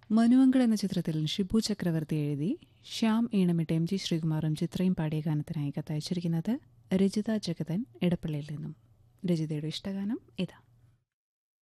മനുവങ്കൾ എന്ന ചിത്രത്തിൽ ഷിബു ചക്രവർത്തി എഴുതി ശ്യാം ഈണമിട്ട് എം ജി ശ്രീകുമാറും ചിത്രയും പാടിയ ഗാനത്തിനായി കത്തയച്ചിരിക്കുന്നത് രജിത ജഗതൻ ഇടപ്പള്ളിയിൽ നിന്നും. രജിതയുടെ ഇഷ്ടഗാനം ഇതാ.